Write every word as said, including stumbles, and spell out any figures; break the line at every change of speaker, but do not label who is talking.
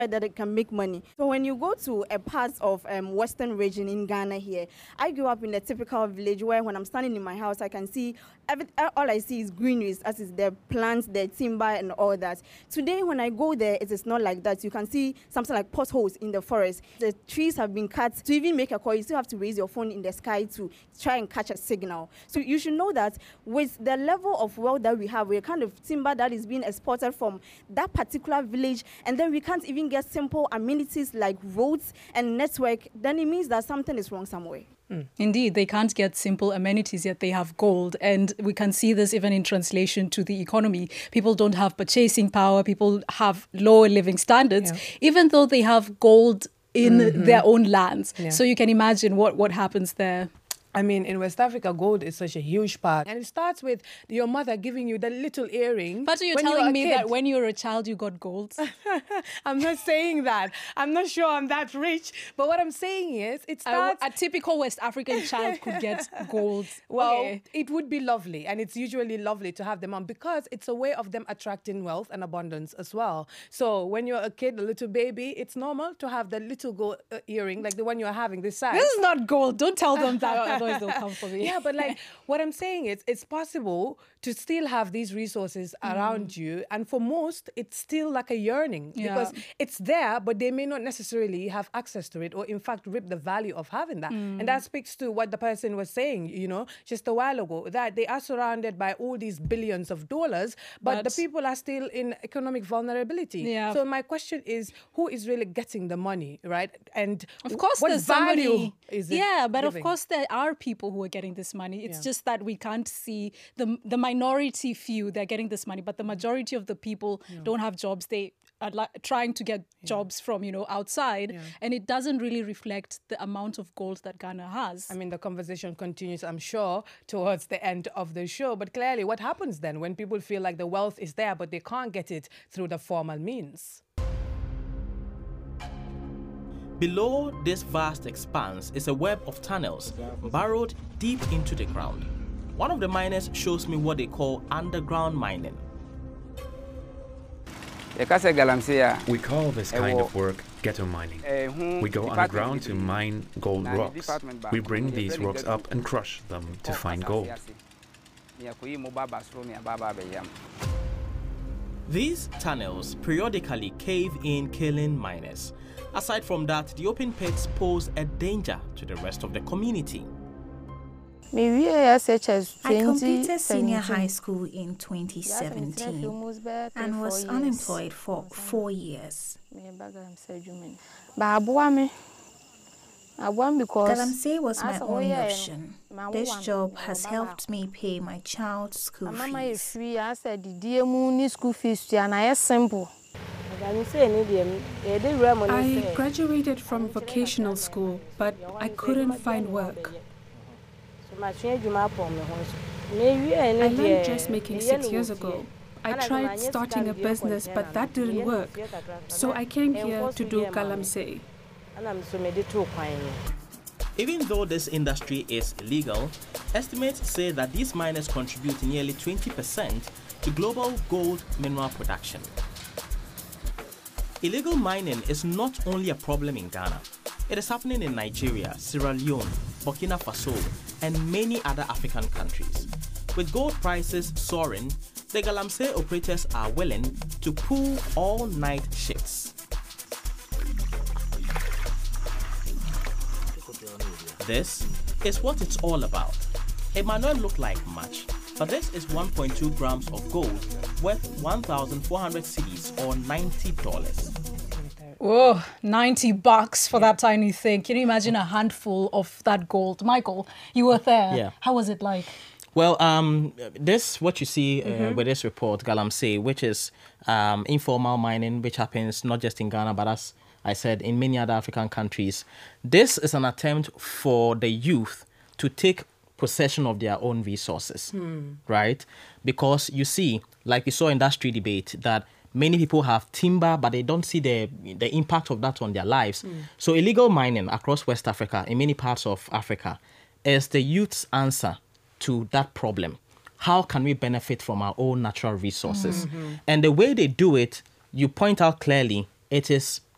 that it can make money. So when you go to a part of um, western region in Ghana here, I grew up in a typical village where when I'm standing in my house, I can see, every, all I see is greenery, as is the plants, the timber and all that. Today when I go there, it is not like that. You can see something like potholes in the forest. The trees have been cut. To even make a call, you still have to raise your phone in the sky to try and catch a signal. So you should know that with the level of wealth that we have, we're kind of timber that is being exported from that particular village, and then we can't even get simple amenities like roads and network, then it means that something is wrong somewhere.
Mm. Indeed, they can't get simple amenities, yet they have gold. And we can see this even in translation to the economy. People don't have purchasing power. People have lower living standards, yeah. even though they have gold in mm-hmm. their own lands. Yeah. So you can imagine what, what happens there.
I mean, in West Africa, gold is such a huge part. And it starts with your mother giving you the little earring.
But you're telling you me kid. that when you were a child, you got gold?
I'm not saying that. I'm not sure I'm that rich. But what I'm saying is, it starts...
A, a typical West African child could get gold.
Well,
okay.
it would be lovely. And it's usually lovely to have them on because it's a way of them attracting wealth and abundance as well. So when you're a kid, a little baby, it's normal to have the little gold uh, earring, like the one you're having this size.
This is not gold. Don't tell them that. Otherwise they'll come for me.
Yeah, but like what I'm saying is it's possible to still have these resources mm. around you. And for most, it's still like a yearning yeah. because it's there, but they may not necessarily have access to it or in fact reap the value of having that. Mm. And that speaks to what the person was saying, you know, just a while ago, that they are surrounded by all these billions of dollars, but, but the people are still in economic vulnerability. Yeah. So my question is, who is really getting the money, right? And
of course,
what
there's
value
somebody,
is it
Yeah, but
giving?
Of course there are people who are getting this money. It's
Yeah.
just that we can't see the the minority few, they're getting this money, but the majority of the people yeah. don't have jobs. They are li- trying to get yeah. jobs from, you know, outside. Yeah. And it doesn't really reflect the amount of gold that Ghana has.
I mean, the conversation continues, I'm sure, towards the end of the show. But clearly, what happens then when people feel like the wealth is there, but they can't get it through the formal means?
Below this vast expanse is a web of tunnels burrowed deep into the ground. One of the miners shows me what they call underground mining.
We call this kind of work ghetto mining. We go underground to mine gold rocks. We bring these rocks up and crush them to find gold.
These tunnels periodically cave in, killing miners. Aside from that, the open pits pose a danger to the rest of the community.
I completed senior high school in twenty seventeen and was unemployed for four years. Galamsey was my only option. This job has helped me pay my child's school fees.
I graduated from vocational school, but I couldn't find work. I learned dressmaking six years ago. I tried starting a business, but that didn't work. So I came here to do Galamsey.
Even though this industry is illegal, estimates say that these miners contribute nearly twenty percent to global gold mineral production. Illegal mining is not only a problem in Ghana. It is happening in Nigeria, Sierra Leone, Burkina Faso, and many other African countries. With gold prices soaring, the Galamsey operators are willing to pull all-night shifts. This is what it's all about. It might not look like much, but this is one point two grams of gold worth one thousand four hundred cedis or ninety dollars.
Oh, ninety bucks for that tiny thing. Can you imagine a handful of that gold? Michael, you were there.
Yeah.
How was it like?
Well, um, this, what you see uh,
Mm-hmm.
with this report, Galamsey, which is um, informal mining, which happens not just in Ghana, but as I said, in many other African countries. This is an attempt for the youth to take possession of their own resources,
Hmm.
right? Because you see, like we saw in that street debate, that many people have timber, but they don't see the the impact of that on their lives.
Mm.
So illegal mining across West Africa, in many parts of Africa, is the youth's answer to that problem. How can we benefit from our own natural resources?
Mm-hmm.
And the way they do it, you point out clearly, it is